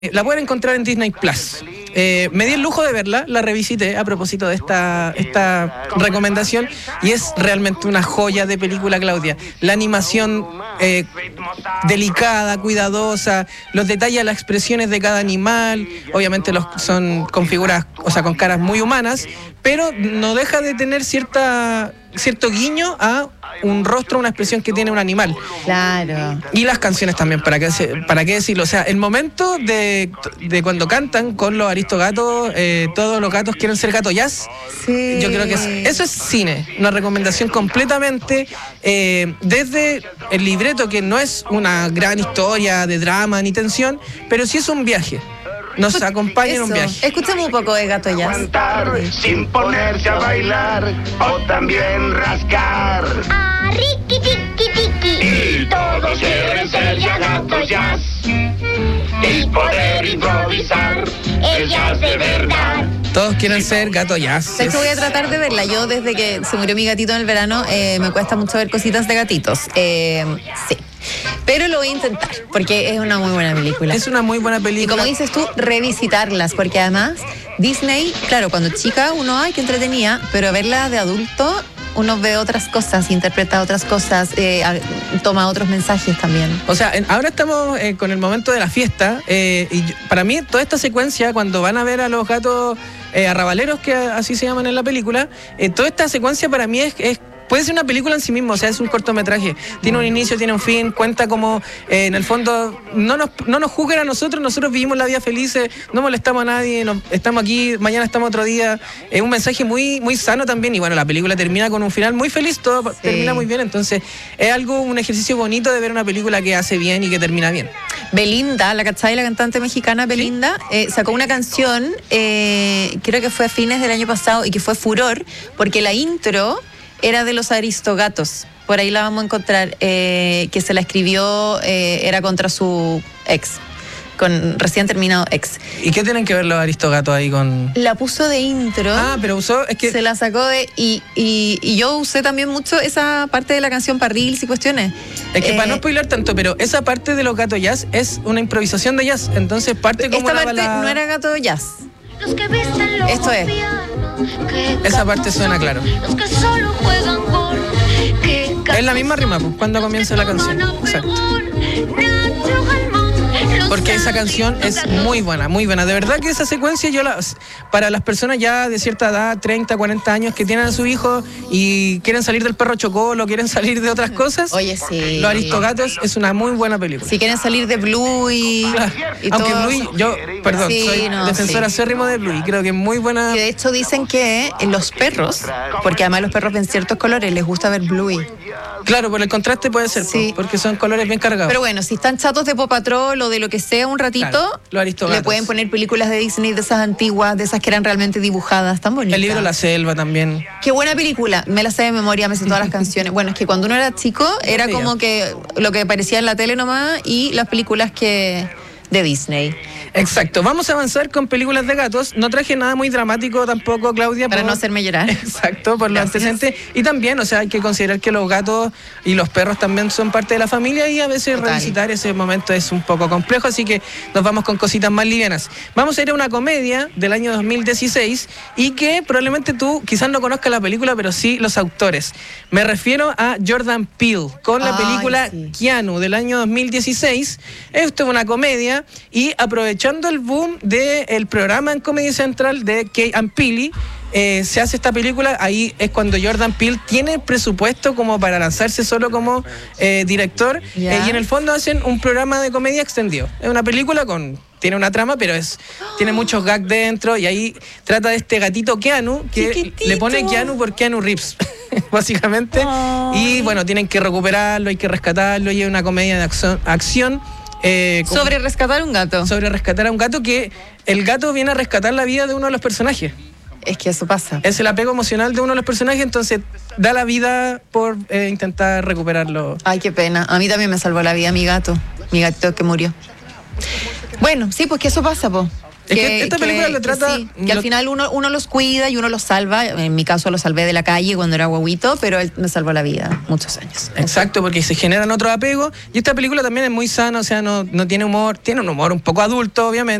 La pueden encontrar en Disney Plus. Me di el lujo de verla, la revisité a propósito de esta recomendación y es realmente una joya de película, Claudia. La animación delicada, cuidadosa, los detalles, las expresiones de cada animal, obviamente son con figuras, o sea, con caras muy humanas, pero no deja de tener cierto guiño a un rostro, una expresión que tiene un animal. Claro. Y las canciones también, ¿para qué decirlo? O sea, el momento de cuando cantan con los aristogatos, todos los gatos quieren ser gato jazz. Sí. Yo creo que eso es cine, una recomendación completamente, desde el libreto, que no es una gran historia de drama ni tensión, pero sí es un viaje. Nos acompaña en un viaje. Escuchemos un poco de Gato Jazz. Cantar sin ponerse a bailar o también rascar. Ah, riqui, tiqui, tiqui. Y todos quieren ser ya gatos jazz y poder improvisar el jazz de verdad. Todos quieren ser gato jazz. Sé que voy a tratar de verla. Yo desde que se murió mi gatito en el verano me cuesta mucho ver cositas de gatitos. Sí. Pero lo voy a intentar, porque es una muy buena película. Es una muy buena película. Y como dices tú, revisitarlas, porque además Disney, claro, cuando chica uno, ay, qué entretenía, pero verla de adulto, uno ve otras cosas, interpreta otras cosas, toma otros mensajes también. O sea, ahora estamos con el momento de la fiesta, para mí toda esta secuencia, cuando van a ver a los gatos arrabaleros, que así se llaman en la película, toda esta secuencia para mí puede ser una película en sí mismo, o sea, es un cortometraje. Tiene un inicio, tiene un fin, cuenta como, en el fondo, no nos juzguen a nosotros vivimos la vida felices, no molestamos a nadie, estamos aquí, mañana estamos otro día. Es un mensaje muy, muy sano también, y bueno, la película termina con un final muy feliz, todo termina muy bien, entonces es un ejercicio bonito de ver una película que hace bien y que termina bien. Belinda, la cantante mexicana Belinda, sacó una canción, creo que fue a fines del año pasado, y que fue furor, porque la intro era de los Aristogatos. Por ahí la vamos a encontrar, que se la escribió, era contra su ex, con recién terminado ex. ¿Y qué tienen que ver los aristogatos ahí con...? La puso de intro. Ah, pero es que... Se la sacó y yo usé también mucho esa parte de la canción para reels y cuestiones. Es que para no spoiler tanto, pero esa parte de los gatos jazz es una improvisación de jazz, entonces parte como esta una parte balada. no era gato jazz. Los que visten los Esto es. Esa parte suena claro. Los que solo juegan gol. Es la misma rima, pues, cuando comienza la canción. Exacto. Porque esa canción es muy buena, muy buena. De verdad que esa secuencia, para las personas ya de cierta edad, 30, 40 años, que tienen a su hijo y quieren salir del perro chocolo, quieren salir de otras cosas, Oye, sí. Los Aristogatos es una muy buena película. Si quieren salir de Bluey. Claro. Y Aunque todo. Bluey, yo, perdón, Sí, soy defensor acérrimo de Bluey, creo que es muy buena. Y de hecho dicen que los perros, porque además los perros ven ciertos colores, les gusta ver Bluey. Claro, por el contraste puede ser, Sí. porque son colores bien cargados. Pero bueno, si están chatos de Paw Patrol o de lo que sea un ratito, Claro, los Aristogatos. le pueden poner películas de Disney, de esas antiguas, de esas que eran realmente dibujadas, tan bonitas. El libro La Selva también. Qué buena película, me la sé de memoria, me sé todas las canciones. Bueno, es que cuando uno era chico era Sí, como que lo que aparecía en la tele nomás y las películas de Disney. Exacto, vamos a avanzar con películas de gatos. No traje nada muy dramático tampoco, Claudia. Para no hacerme llorar. Exacto, por los Gracias. antecedentes. Y también, o sea, hay que considerar que los gatos y los perros también son parte de la familia y a veces Total. revisitar ese momento es un poco complejo, así que nos vamos con cositas más livianas. Vamos a ir a una comedia del año 2016 y que probablemente tú quizás no conozcas la película, pero sí los autores. Me refiero a Jordan Peele con la Ay, película sí. Keanu del año 2016. Esto es una comedia y aprovechando el boom del programa en Comedy Central de Key and Peele, se hace esta película. Ahí es cuando Jordan Peele tiene presupuesto como para lanzarse solo como director, Ya. y en el fondo hacen un programa de comedia extendido. Es una película tiene una trama, pero tiene muchos gags dentro, y ahí trata de este gatito Keanu, que Chiquitito. le pone Keanu por Keanu Reeves, básicamente. Ay. Y bueno, tienen que recuperarlo, hay que rescatarlo, y es una comedia de acción. Sobre rescatar un gato. Sobre rescatar a un gato, que el gato viene a rescatar la vida de uno de los personajes. Es que eso pasa. Es el apego emocional de uno de los personajes, entonces da la vida por intentar recuperarlo. Ay, qué pena. A mí también me salvó la vida mi gato. Mi gatito que murió. Bueno, sí, pues que eso pasa, po. Es que esta película lo trata... sí, que al final uno los cuida y uno los salva. En mi caso lo salvé de la calle cuando era guaguito, pero él me salvó la vida muchos años. Exacto, porque se generan otros apegos. Y esta película también es muy sana, o sea, no tiene humor, tiene un humor un poco adulto, obviamente.